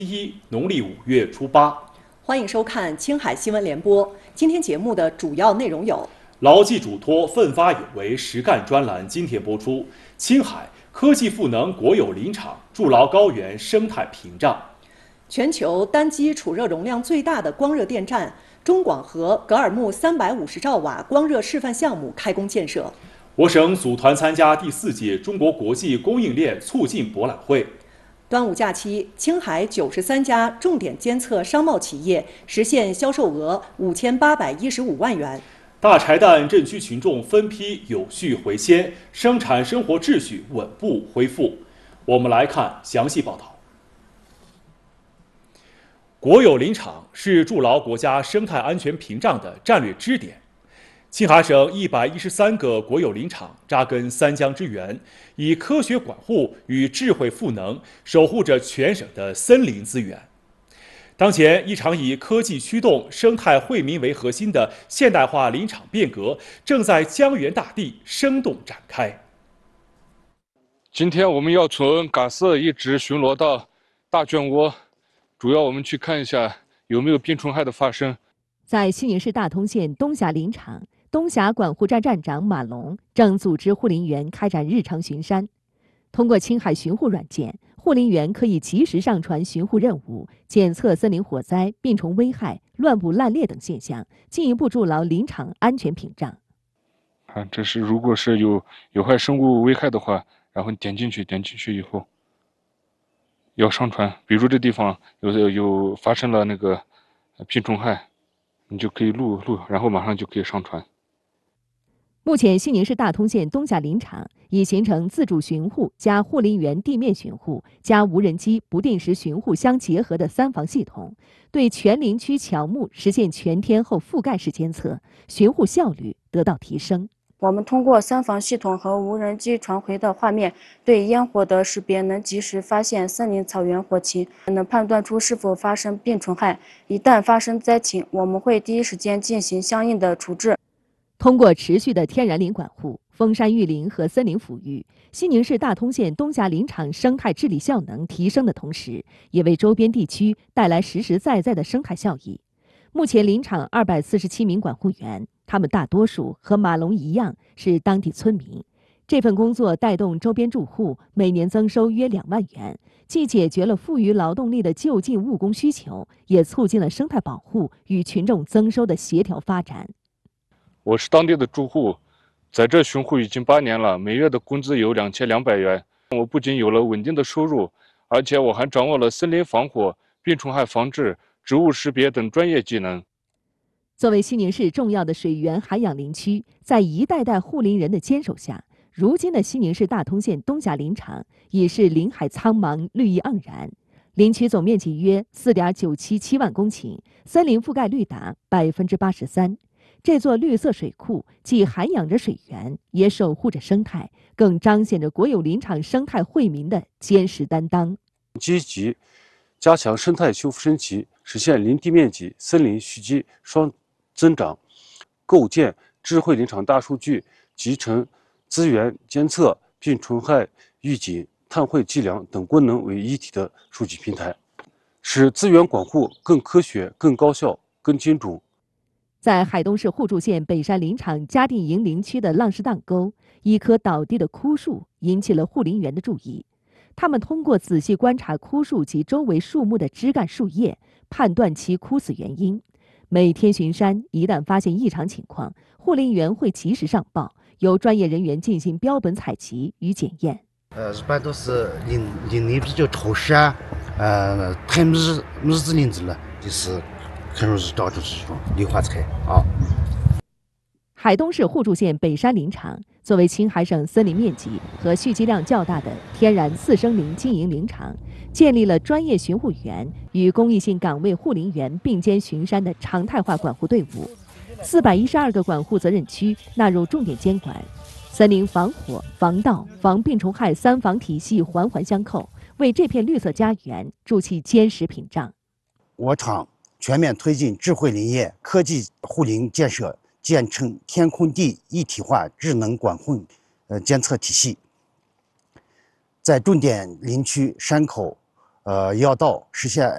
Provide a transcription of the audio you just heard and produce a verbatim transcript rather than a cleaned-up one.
一农历五月初八， 欢迎收看青海新闻联播。今天节目的主要内容有： 牢记嘱托，奋发有为，实干专栏今天播出。青海科技赋能国有林场，筑牢高原生态屏障。 全球单机储热容量最大的光热电站中广核格尔木三百五十兆瓦光热示范项目开工建设。 我省组团参加第四届中国国际供应链促进博览会。 端午假期，青海九十三家重点监测商贸企业实现销售额五千八百一十五万元。 大柴旦镇区群众分批有序回迁，生产生活秩序稳步恢复。我们来看详细报道。国有林场是筑牢国家生态安全屏障的战略支点。青海省一百一十三个国有林场扎根三江之源，以科学管护与智慧赋能，守护着全省的森林资源。当前，一场以科技驱动、生态惠民为核心的现代化林场变革正在江源大地生动展开。 今天我们要从嘎色一直巡逻到大卷窝，主要我们去看一下有没有病虫害的发生。 在西宁市大通县东峡林场，东峡管护站站长马龙正组织护林员开展日常巡山。通过青海巡护软件，护林员可以及时上传巡护任务，检测森林火灾、病虫危害、乱捕滥猎等现象，进一步筑牢林场安全屏障。 啊，这是如果是有有害生物危害的话，然后你点进去，点进去以后要上传，比如这地方有有发生了那个病虫害，你就可以录录，然后马上就可以上传。 目前，西宁市大通县东峡林场已形成自主巡护加护林员地面巡护加无人机不定时巡护相结合的三防系统，对全林区乔木实现全天候覆盖式监测，巡护效率得到提升。 我们通过三防系统和无人机传回的画面，对烟火的识别能及时发现森林草原火情，能判断出是否发生病虫害。一旦发生灾情，我们会第一时间进行相应的处置。 通过持续的天然林管护、封山育林和森林抚育，西宁市大通县东峡林场生态治理效能提升的同时，也为周边地区带来实实在在的生态效益。目前，林场二百四十七名管护员，他们大多数和马龙一样是当地村民。这份工作带动周边住户每年增收约两万元，既解决了富余劳动力的就近务工需求，也促进了生态保护与群众增收的协调发展。 我是当地的住户，在这巡护已经八年了，每月的工资有两千两百元。我不仅有了稳定的收入，而且我还掌握了森林防火、病虫害防治、植物识别等专业技能。 作为西宁市重要的水源涵养林区，在一代代护林人的坚守下，如今的西宁市大通县东峡林场已是林海苍茫、绿意盎然。林区总面积约四点九七七万公顷，森林覆盖率达百分之八十三。这座绿色水库既涵养着水源，也守护着生态，更彰显着国有林场生态惠民的坚实担当。 积极加强生态修复升级，实现林地面积、森林蓄积双增长，构建智慧林场大数据集成资源监测、病虫害预警、碳汇计量等功能为一体的数据平台，使资源管护更科学、更高效、更精准。 在海东市互助县北山林场嘉定营林区的浪士荡沟，一棵倒地的枯树引起了护林员的注意。他们通过仔细观察枯树及周围树木的枝干树叶，判断其枯死原因。每天巡山，一旦发现异常情况，护林员会及时上报，由专业人员进行标本采集与检验。 呃，一般都是林林里比较潮湿啊，呃，太密密子林子了，就是很容易导致这种梨花菜啊。 海东市互助县北山林场作为青海省森林面积和蓄积量较大的天然次生林经营林场，建立了专业巡护员与公益性岗位护林员并肩巡山的常态化管护队伍。四百一十二个管护责任区纳入重点监管，森林防火、防盗、防病虫害三防体系环环相扣，为这片绿色家园筑起坚实屏障。 我厂全面推进智慧林业、科技护林建设，建成天空地一体化智能管控呃监测体系，在重点林区山口、呃要道实现